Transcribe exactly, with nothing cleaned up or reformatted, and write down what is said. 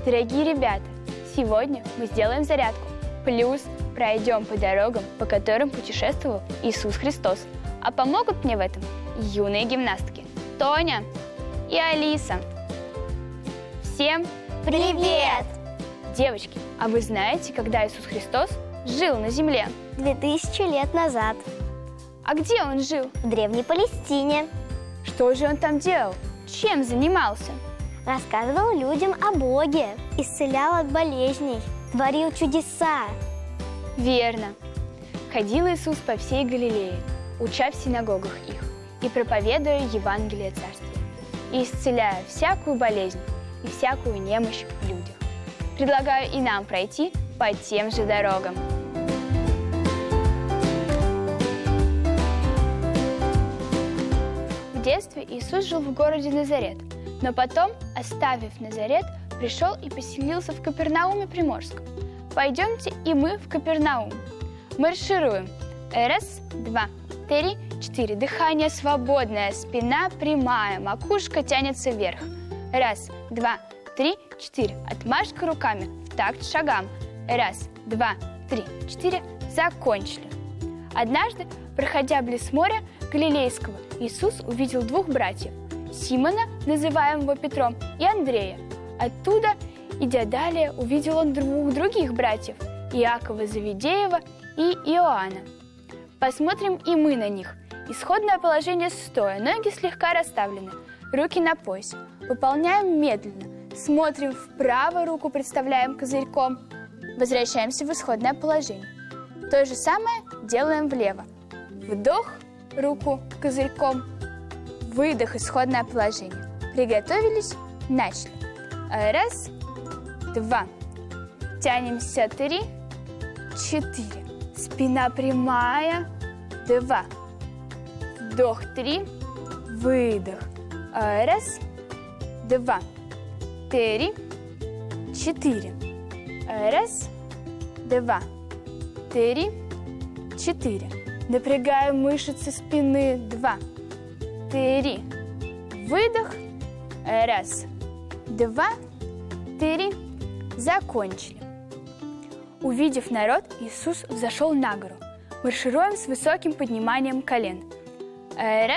Дорогие ребята, сегодня мы сделаем зарядку, плюс пройдем по дорогам, по которым путешествовал Иисус Христос. А помогут мне в этом юные гимнастки Тоня и Алиса. Всем Привет! Девочки, а вы знаете, когда Иисус Христос жил на земле? Две тысячи лет назад. А где он жил? В Древней Палестине. Что же он там делал? Чем занимался? Рассказывал людям о Боге, исцелял от болезней, творил чудеса. Верно. Ходил Иисус по всей Галилее, уча в синагогах их и проповедуя Евангелие Царствия, и исцеляя всякую болезнь и всякую немощь в людях. Предлагаю и нам пройти по тем же дорогам. В детстве Иисус жил в городе Назарет, но потом, оставив Назарет, пришел и поселился в Капернауме Приморском. Пойдемте и мы в Капернаум. Маршируем. Раз, два, три, четыре. Дыхание свободное, спина прямая, макушка тянется вверх. Раз, два, три, четыре. Отмашка руками в такт шагам. Раз, два, три, четыре. Закончили. Однажды, проходя близ моря Галилейского, Иисус увидел двух братьев – Симона, называемого Петром, и Андрея. Оттуда, идя далее, увидел он двух других братьев – Иакова Завидеева и Иоанна. Посмотрим и мы на них. Исходное положение стоя, ноги слегка расставлены, руки на поясе. Выполняем медленно. Смотрим вправо, руку представляем козырьком. Возвращаемся в исходное положение. То же самое делаем влево. Вдох, руку козырьком. Выдох, исходное положение. Приготовились, начали. Раз, два. Тянемся, три, четыре. Спина прямая. Два. Вдох, три. Выдох. Раз, два, три, четыре. Раз, два, три, четыре. Напрягаем мышцы спины. Два, три. Выдох. Раз, два, три. Закончили. Увидев народ, Иисус взошел на гору. Маршируем с высоким подниманием колен. Раз,